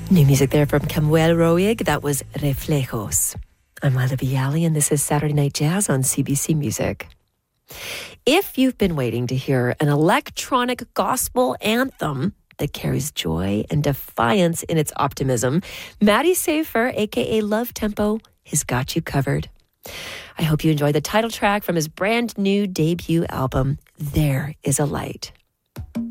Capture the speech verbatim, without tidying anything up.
New music there from Camuel Roig. That was Reflejos. I'm Lila Bialy, and this is Saturday Night Jazz on C B C Music. If you've been waiting to hear an electronic gospel anthem that carries joy and defiance in its optimism, Matty Safer, a k a. Love Tempo, has got you covered. I hope you enjoy the title track from his brand new debut album, There Is a Light.